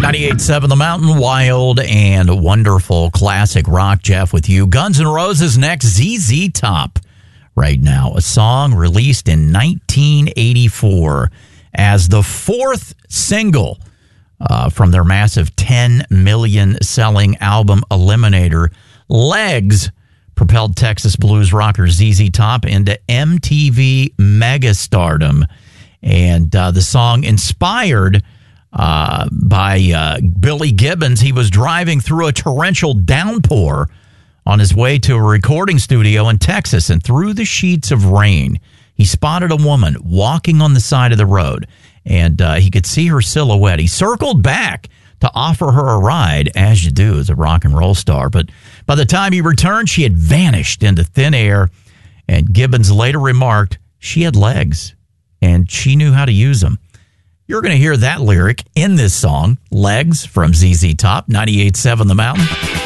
98.7 The Mountain, wild and wonderful classic rock. Jeff with you. Guns N' Roses next, ZZ Top right now. A song released in 1984 as the fourth single from their massive 10 million selling album Eliminator. Legs propelled Texas blues rocker ZZ Top into MTV megastardom. And the song inspired by Billy Gibbons. He was driving through a torrential downpour on his way to a recording studio in Texas, and through the sheets of rain, he spotted a woman walking on the side of the road, and he could see her silhouette. He circled back to offer her a ride, as you do as a rock and roll star. But by the time he returned, she had vanished into thin air, and Gibbons later remarked she had legs, and she knew how to use them. You're going to hear that lyric in this song, Legs, from ZZ Top, 98.7 The Mountain.